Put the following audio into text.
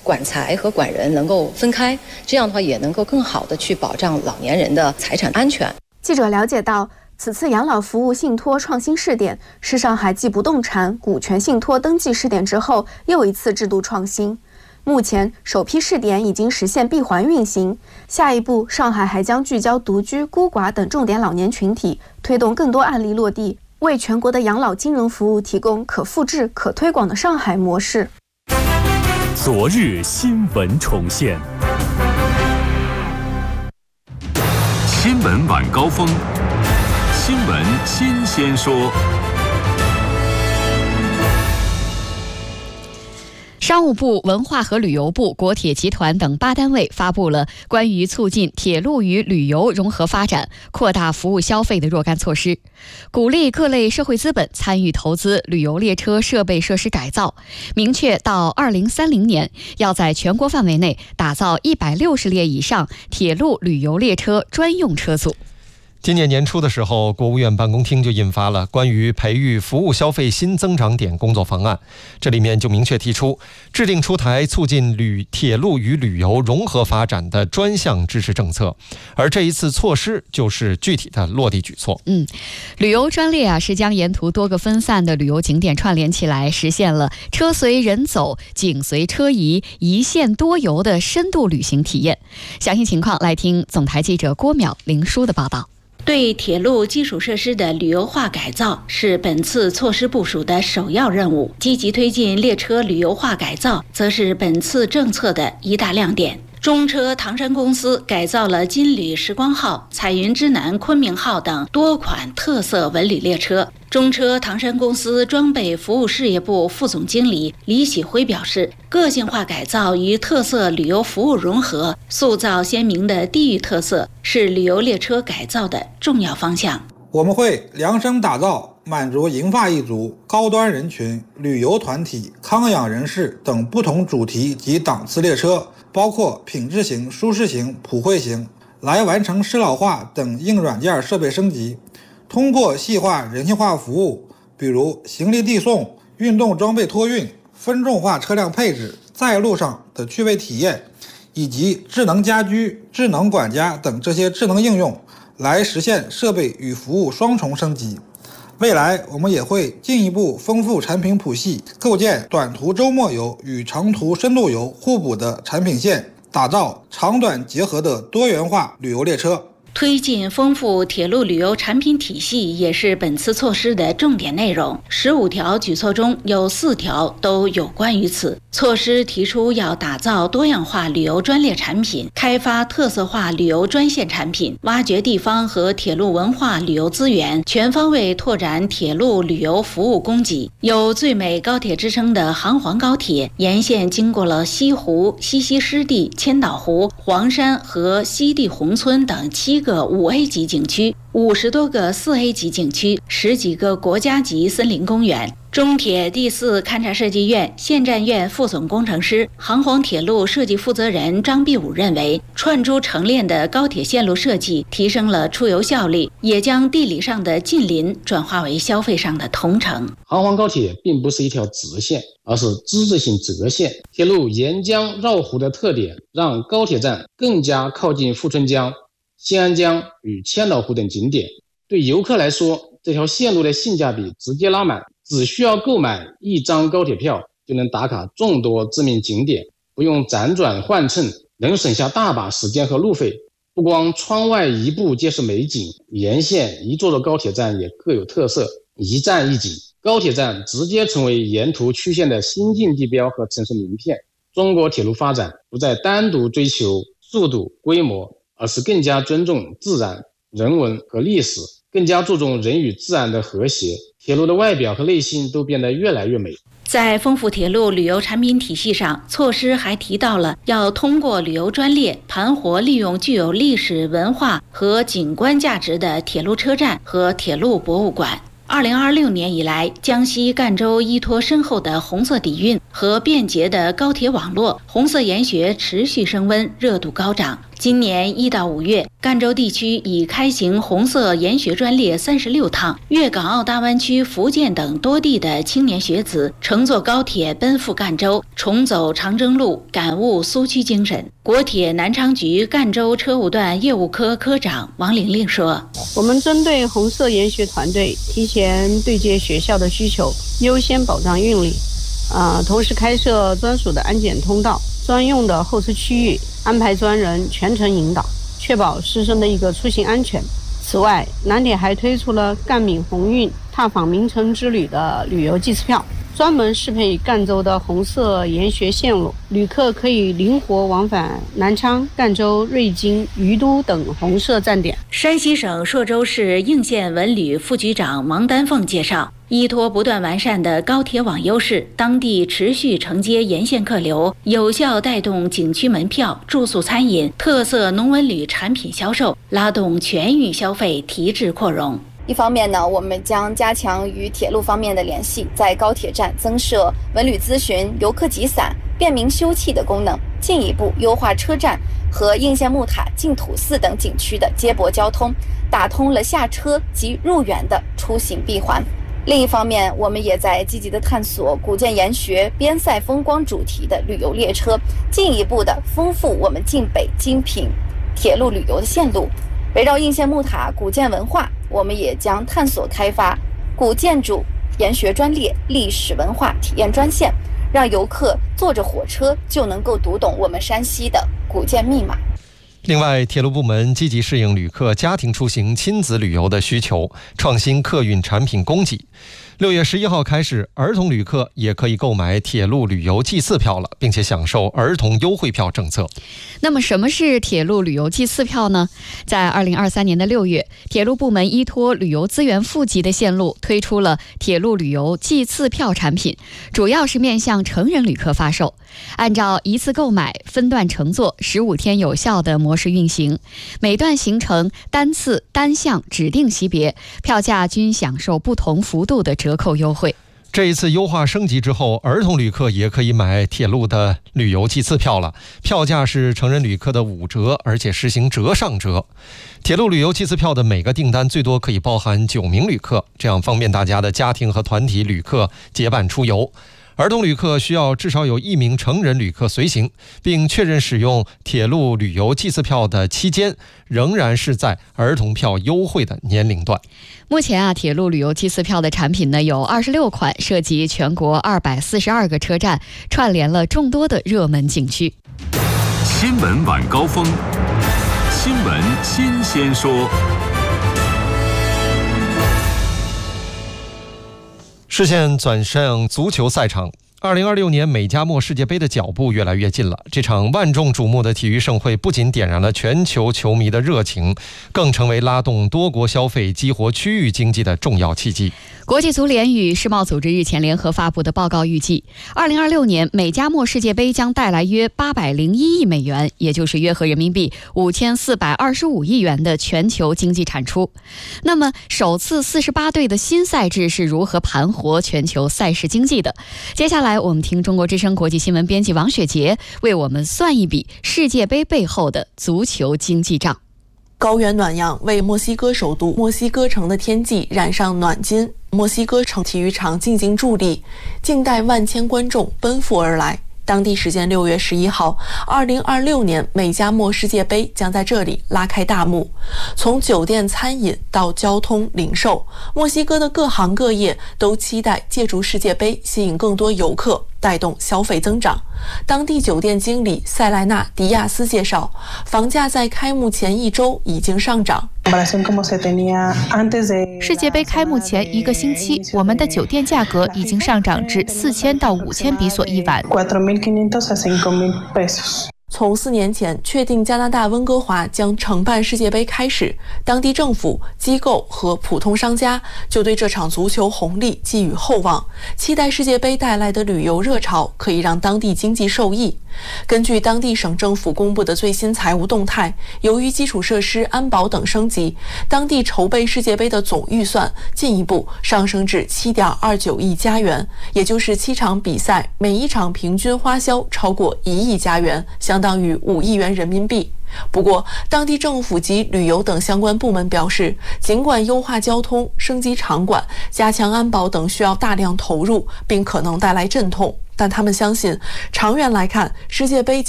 管财和管人能够分开，这样的话也能够更好的去保障老年人的财产安全。 记者了解到，此次养老服务信托创新试点是上海继不动产、股权信托登记试点之后又一次制度创新。目前首批试点已经实现闭环运行，下一步上海还将聚焦独居、孤寡等重点老年群体，推动更多案例落地，为全国的养老金融服务提供可复制、可推广的上海模式。 昨日新闻重现，新闻晚高峰，新闻新鲜说。 商务部、文化和旅游部、国铁集团等8单位发布了关于促进铁路与旅游融合发展、扩大服务消费的若干措施，鼓励各类社会资本参与投资旅游列车设备设施改造，明确到2030年要在全国范围内打造160列以上铁路旅游列车专用车组。 今年年初的时候，国务院办公厅就印发了关于培育服务消费新增长点工作方案，这里面就明确提出制定出台促进铁路与旅游融合发展的专项支持政策，而这一次措施就是具体的落地举措。 旅游专列是将沿途多个分散的旅游景点串联起来，实现了车随人走、景随车移、一线多游的深度旅行体验。详细情况来听总台记者郭淼、林舒的报道。 对铁路基础设施的旅游化改造是本次措施部署的首要任务，积极推进列车旅游化改造则是本次政策的一大亮点。中车唐山公司改造了金旅时光号、彩云之南昆明号等多款特色文旅列车。中车唐山公司装备服务事业部副总经理李喜辉表示，个性化改造与特色旅游服务融合，塑造鲜明的地域特色，是旅游列车改造的重要方向。 我们会量身打造满足银发一族、高端人群、旅游团体、康养人士等不同主题及档次列车，包括品质型、舒适型、普惠型，来完成适老化等硬软件设备升级。通过细化人性化服务，比如行李递送、运动装备托运、分众化车辆配置、在路上的趣味体验，以及智能家居、智能管家等这些智能应用，来实现设备与服务双重升级。未来我们也会进一步丰富产品谱系，构建短途周末游与长途深度游互补的产品线，打造长短结合的多元化旅游列车。 推进丰富铁路旅游产品体系也是本次措施的重点内容。15条举措中有4条都有关于此。措施提出要打造多样化旅游专列产品，开发特色化旅游专线产品，挖掘地方和铁路文化旅游资源，全方位拓展铁路旅游服务供给。有最美高铁之称的杭黄高铁，沿线经过了西湖、西溪湿地、千岛湖、黄山和西递宏村等7个5A 级景区，50多个4A 级景区，10几个国家级森林公园。中铁第4勘察设计院现站院副总工程师、杭黄铁路设计负责人张必武认为，串珠成链的高铁线路设计提升了出游效率，也将地理上的近邻转化为消费上的同城。 杭黄高铁并不是一条直线，而是之字形折线。铁路沿江绕湖的特点，让高铁站更加靠近富春江、新安江与千岛湖等景点。对游客来说，这条线路的性价比直接拉满，只需要购买1张高铁票就能打卡众多知名景点，不用辗转换乘，能省下大把时间和路费。不光窗外一步皆是美景，沿线一座座高铁站也各有特色，一站一景。高铁站直接成为沿途曲线的新晋地标和城市名片。中国铁路发展不再单独追求速度、规模，而是更加尊重自然、人文和历史，更加注重人与自然的和谐。铁路的外表和内心都变得越来越美。 在丰富铁路旅游产品体系上，措施还提到了要通过旅游专列盘活利用具有历史文化和景观价值的铁路车站和铁路博物馆。2026年以来，江西赣州依托深厚的红色底蕴和便捷的高铁网络，红色研学持续升温，热度高涨。 今年1到5月，赣州地区已开行红色研学专列36趟，粤港澳大湾区、福建等多地的青年学子乘坐高铁奔赴赣州，重走长征路，感悟苏区精神。国铁南昌局赣州车务段业务科科长王玲玲说：“ 我们针对红色研学团队，提前对接学校的需求，优先保障运力，同时开设专属的安检通道、专用的候车区域，安排专人全程引导，确保师生的一个出行安全。此外，南铁还推出了赣闽红运踏访名城之旅的旅游季次票，专门适配赣州的红色研学线路，旅客可以灵活往返南昌、赣州、瑞金、于都等红色站点。” 山西省朔州市应县文旅副局长王丹凤介绍，依托不断完善的高铁网优势，当地持续承接沿线客流，有效带动景区门票、住宿餐饮、特色农文旅产品销售，拉动全域消费提质扩容。 一方面呢，我们将加强与铁路方面的联系，在高铁站增设文旅咨询、游客集散、便民休憩的功能，进一步优化车站和应县木塔、净土寺等景区的接驳交通，打通了下车及入园的出行闭环。另一方面，我们也在积极地探索古建研学、边塞风光主题的旅游列车，进一步的丰富我们晋北精品铁路旅游的线路。围绕应县木塔古建文化，我们也将探索开发古建筑研学专列、历史文化体验专线，让游客坐着火车就能够读懂我们山西的古建密码。 另外，铁路部门积极适应旅客家庭出行、亲子旅游的需求，创新客运产品供给。6月11号开始，儿童旅客也可以购买铁路旅游季次票了，并且享受儿童优惠票政策。 那么什么是铁路旅游季次票呢？在2023年的6月，铁路部门依托旅游资源富集的线路，推出了铁路旅游季次票产品，主要是面向成人旅客发售，按照一次购买、分段乘坐、15天有效的模式运行，每段行程单次单项指定级别，票价均享受不同幅度的折扣优惠。 这一次优化升级之后，儿童旅客也可以买铁路的旅游季次票了，票价是成人旅客的5折，而且实行折上折。铁路旅游季次票的每个订单最多可以包含9名旅客，这样方便大家的家庭和团体旅客结伴出游。儿童旅客需要至少有1名成人旅客随行，并确认使用铁路旅游季次票的期间仍然是在儿童票优惠的年龄段。 目前铁路旅游季次票的产品呢有26款，涉及全国242个车站，串联了众多的热门景区。 新闻晚高峰，新闻新鲜说。 视线转向足球赛场。2026年美加墨世界杯的脚步越来越近了，这场万众瞩目的体育盛会不仅点燃了全球球迷的热情，更成为拉动多国消费、激活区域经济的重要契机。 国际足联与世贸组织日前联合发布的报告预计，2026年美加墨世界杯将带来约801亿美元，也就是约合人民币5425亿元的全球经济产出。那么，首次48队的新赛制是如何盘活全球赛事经济的？接下来我们听中国之声国际新闻编辑王雪杰为我们算一笔世界杯背后的足球经济账。 高原暖阳为墨西哥首都墨西哥城的天际染上暖金，墨西哥城体育场静静伫立，静待万千观众奔赴而来。当地时间6月11号，2026年美加墨世界杯将在这里拉开大幕。从酒店、餐饮到交通、零售，墨西哥的各行各业都期待借助世界杯吸引更多游客，带动消费增长。当地酒店经理塞莱纳·迪亚斯介绍，房价在开幕前1周已经上涨。 世界杯开幕前1个星期，我们的酒店价格已经上涨至4000到5000比索一晚。 从4年前确定加拿大温哥华将承办世界杯开始，当地政府、机构和普通商家就对这场足球红利寄予厚望，期待世界杯带来的旅游热潮可以让当地经济受益。根据当地省政府公布的最新财务动态，由于基础设施、安保等升级，当地筹备世界杯的总预算进一步上升至7.29亿加元，也就是7场比赛每一场平均花销超过1亿加元，相当于5亿元人民币。 不过，当地政府及旅游等相关部门表示，尽管优化交通、升级场馆、加强安保等需要大量投入，并可能带来阵痛，但他们相信，长远来看，世界杯